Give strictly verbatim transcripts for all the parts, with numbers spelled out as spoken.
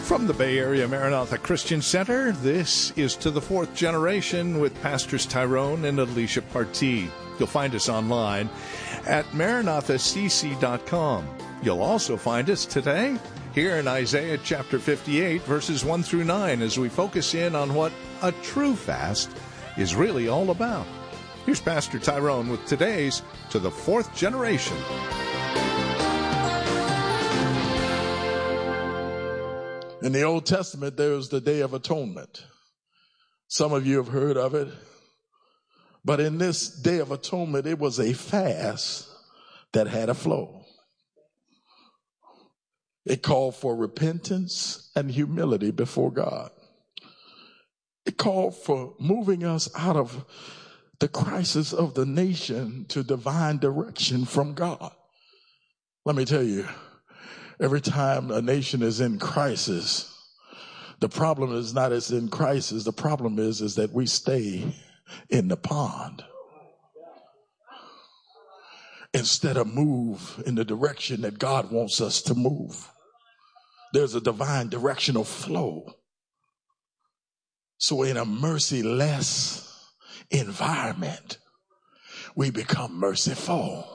From the Bay Area Maranatha Christian Center, this is To the Fourth Generation with Pastors Tyrone and Alicia Partee. You'll find us online at maranatha c c dot com. You'll also find us today here in Isaiah chapter fifty-eight, verses one through nine, as we focus in on what a true fast is really all about. Here's Pastor Tyrone with today's To the Fourth Generation. In the Old Testament, there was the Day of Atonement. Some of you have heard of it. But in this Day of Atonement, it was a fast that had a flow. It called for repentance and humility before God. It called for moving us out of the crisis of the nation to divine direction from God. Let me tell you, every time a nation is in crisis, the problem is not it's in crisis. The problem is, is that we stay in the pond instead of move in the direction that God wants us to move. There's a divine directional flow. So in a merciless environment, we become merciful.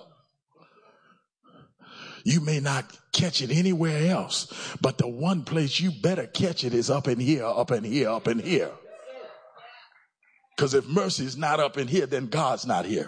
You may not catch it anywhere else, but the one place you better catch it is up in here, up in here, up in here. Because if mercy's not up in here, then God's not here.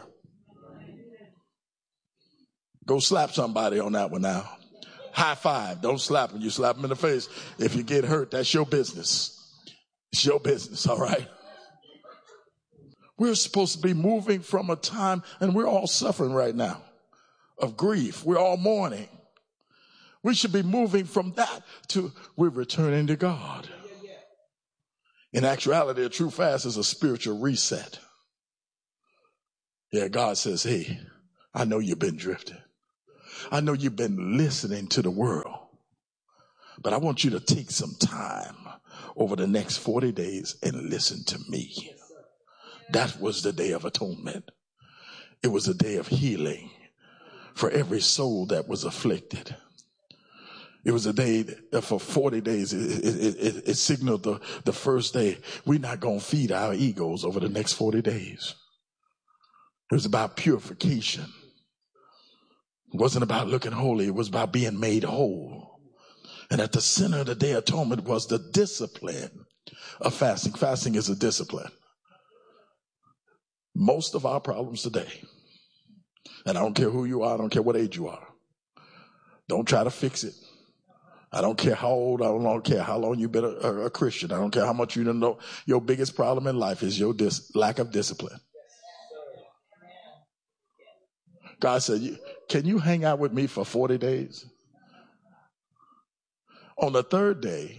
Go slap somebody on that one now. High five. Don't slap them. You slap them in the face. If you get hurt, that's your business. It's your business, all right? We're supposed to be moving from a time, and we're all suffering right now, of grief. We're all mourning. We should be moving from that to we're returning to God. In actuality, a true fast is a spiritual reset. Yeah, God says, hey, I know you've been drifting. I know you've been listening to the world, but I want you to take some time over the next forty days and listen to me. That was the Day of Atonement. It was a day of healing for every soul that was afflicted. It was a day that for forty days, it, it, it, it signaled the, the first day, we're not going to feed our egos over the next forty days. It was about purification. It wasn't about looking holy. It was about being made whole. And at the center of the Day of Atonement was the discipline of fasting. Fasting is a discipline. Most of our problems today, and I don't care who you are, I don't care what age you are, don't try to fix it. I don't care how old, I don't care how long you've been a, a, a Christian. I don't care how much you don't know. Your biggest problem in life is your dis, lack of discipline. God said, can you hang out with me for forty days? On the third day,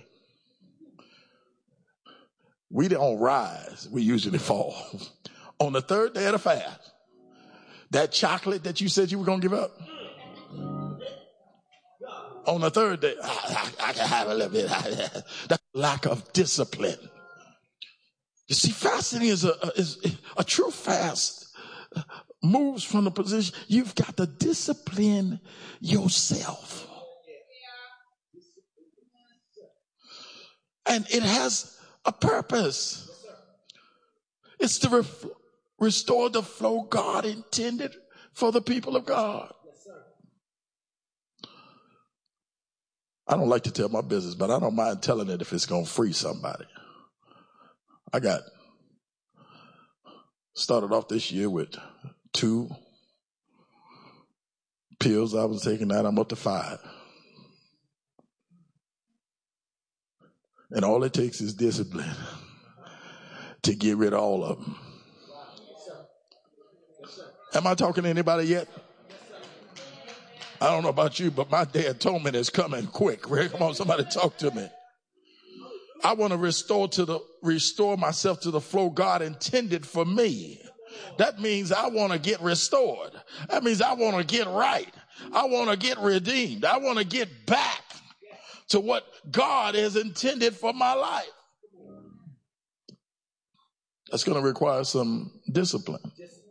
we don't rise. We usually fall. On the third day of the fast, that chocolate that you said you were going to give up, on the third day, I, I, I can have a little bit. That's lack of discipline. You see, fasting is a, is a true fast. Moves from the position, you've got to discipline yourself. And it has a purpose. It's to ref- restore the flow God intended for the people of God. I don't like to tell my business, but I don't mind telling it if it's going to free somebody. I got started off this year with two pills I was taking out. I'm up to five. And all it takes is discipline to get rid of all of them. Am I talking to anybody yet? I don't know about you, but my Day of Atonement is coming quick. Come on, somebody talk to me. I want to restore to the restore myself to the flow God intended for me. That means I want to get restored. That means I want to get right. I want to get redeemed. I want to get back to what God has intended for my life. That's going to require some discipline.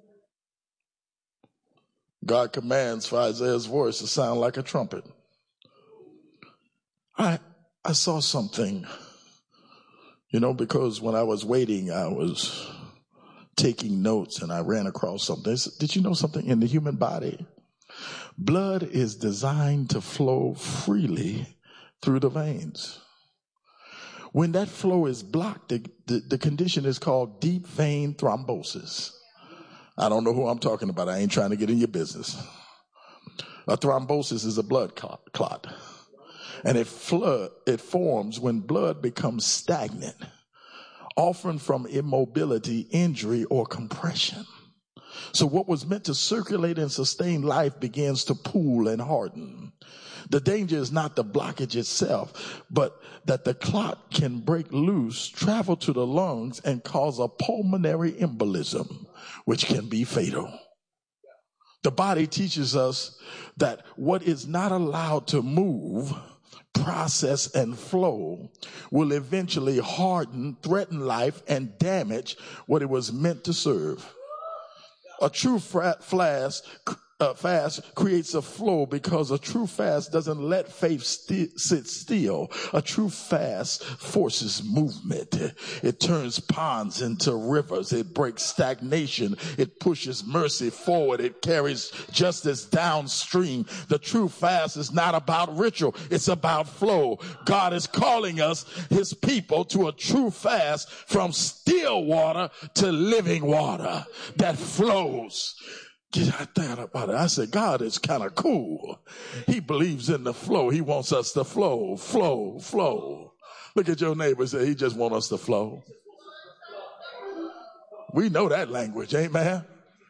God commands for Isaiah's voice to sound like a trumpet. I I saw something, you know, because when I was waiting, I was taking notes and I ran across something. Did you know something? In the human body, blood is designed to flow freely through the veins. When that flow is blocked, the, the, the condition is called deep vein thrombosis. I don't know who I'm talking about. I ain't trying to get in your business. A thrombosis is a blood clot. And it flood, it forms when blood becomes stagnant, often from immobility, injury, or compression. So what was meant to circulate and sustain life begins to pool and harden. The danger is not the blockage itself, but that the clot can break loose, travel to the lungs, and cause a pulmonary embolism, which can be fatal. The body teaches us that what is not allowed to move, process, and flow will eventually harden, threaten life, and damage what it was meant to serve. A true fast, uh, fast creates a flow because a true fast doesn't let faith st- sit still. A true fast forces movement. It turns ponds into rivers. It breaks stagnation. It pushes mercy forward. It carries justice downstream. The true fast is not about ritual. It's about flow. God is calling us, his people, to a true fast from still water to living water that flows. I thought about it. I said, God is kind of cool. He believes in the flow. He wants us to flow, flow, flow. Look at your neighbor and say, he just wants us to flow. We know that language, amen?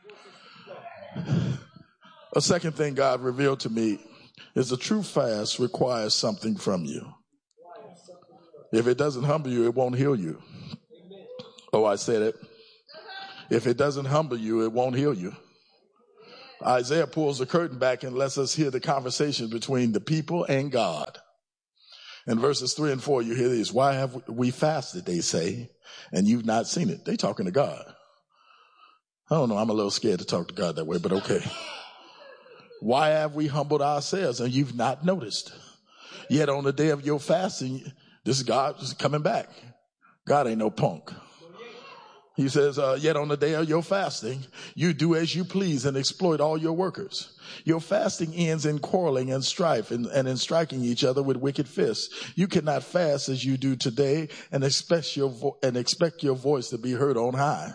A second thing God revealed to me is a true fast requires something from you. If it doesn't humble you, it won't heal you. Oh, I said it. If it doesn't humble you, it won't heal you. Isaiah pulls the curtain back and lets us hear the conversation between the people and God. In verses three and four, you hear this. Why have we fasted, they say, and you've not seen it? They talking to God. I don't know. I'm a little scared to talk to God that way, but okay. Why have we humbled ourselves and you've not noticed? Yet on the day of your fasting, this is God just coming back. God ain't no punk. He says, uh, yet on the day of your fasting, you do as you please and exploit all your workers. Your fasting ends in quarreling and strife and, and in striking each other with wicked fists. You cannot fast as you do today and expect your vo- and expect your voice to be heard on high.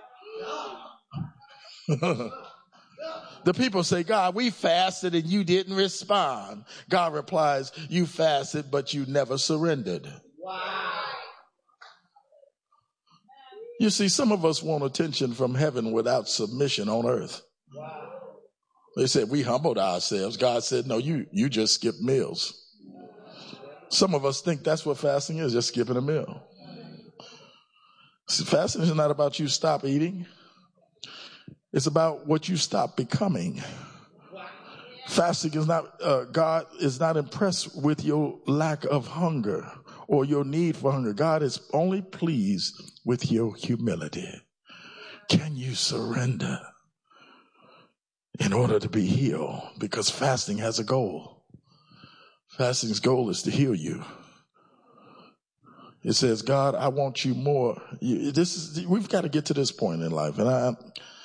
The people say, God, we fasted and you didn't respond. God replies, you fasted, but you never surrendered. Wow. You see, some of us want attention from heaven without submission on earth. Wow. They said, we humbled ourselves. God said, no, you, you just skip meals. Some of us think that's what fasting is, just skipping a meal. See, fasting is not about you stop eating. It's about what you stop becoming. Fasting is not, uh, God is not impressed with your lack of hunger or your need for hunger. God is only pleased with your humility. Can you surrender in order to be healed? Because fasting has a goal. Fasting's goal is to heal you. It says, God, I want you more. This is, we've got to get to this point in life. And I,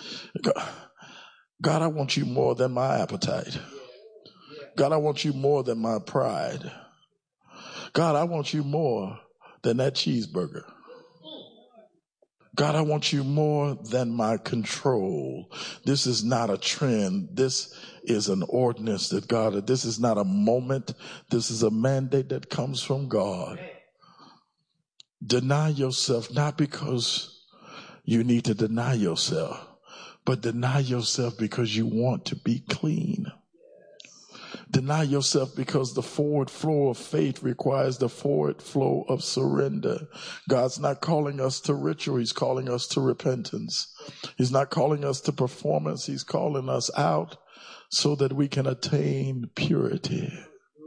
God, I want you more than my appetite. God, I want you more than my pride. God, I want you more than that cheeseburger. God, I want you more than my control. This is not a trend. This is an ordinance that God, this is not a moment. This is a mandate that comes from God. Deny yourself, not because you need to deny yourself, but deny yourself because you want to be clean. Deny yourself because the forward flow of faith requires the forward flow of surrender. God's not calling us to ritual. He's calling us to repentance. He's not calling us to performance. He's calling us out so that we can attain purity.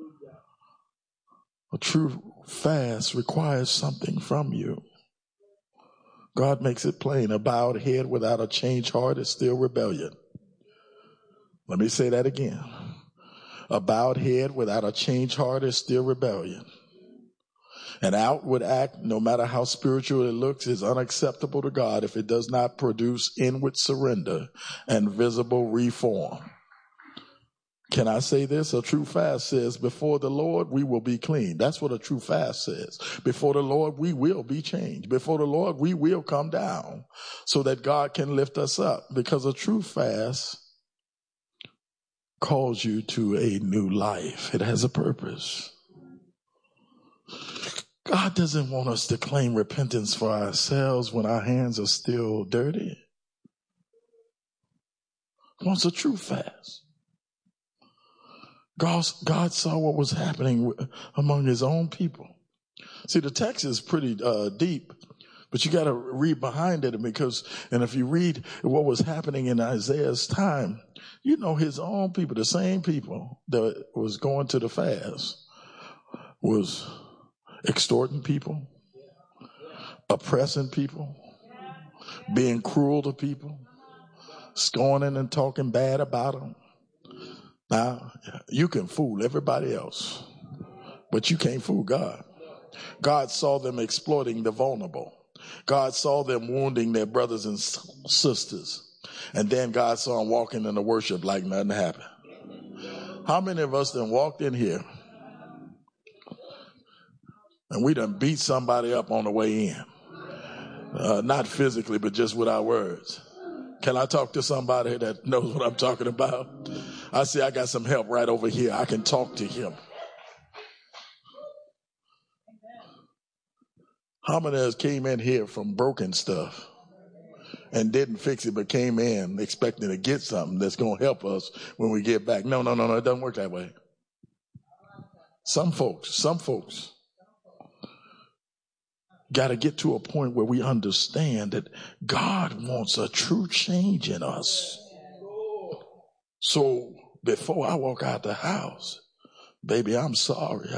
A true fast requires something from you. God makes it plain. A bowed head without a changed heart is still rebellion. Let me say that again. A bowed head without a changed heart is still rebellion. An outward act, no matter how spiritual it looks, is unacceptable to God if it does not produce inward surrender and visible reform. Can I say this? A true fast says, before the Lord, we will be clean. That's what a true fast says. Before the Lord, we will be changed. Before the Lord, we will come down so that God can lift us up. Because a true fast calls you to a new life. It has a purpose. God doesn't want us to claim repentance for ourselves when our hands are still dirty. He wants a true fast. God, God saw what was happening among his own people. See, the text is pretty uh, deep, but you got to read behind it, because, and if you read what was happening in Isaiah's time, you know, his own people, the same people that was going to the fast, was extorting people, oppressing people, being cruel to people, scorning and talking bad about them. Now, you can fool everybody else, but you can't fool God. God saw them exploiting the vulnerable. God saw them wounding their brothers and sisters. And then God saw them walking in the worship like nothing happened. How many of us done walked in here and we done beat somebody up on the way in? Uh, not physically, but just with our words. Can I talk to somebody that knows what I'm talking about? I see I got some help right over here. I can talk to him. How many of us came in here from broken stuff and didn't fix it, but came in expecting to get something that's going to help us when we get back? No, no, no, no. It doesn't work that way. Some folks, some folks got to get to a point where we understand that God wants a true change in us. So before I walk out the house, baby, I'm sorry.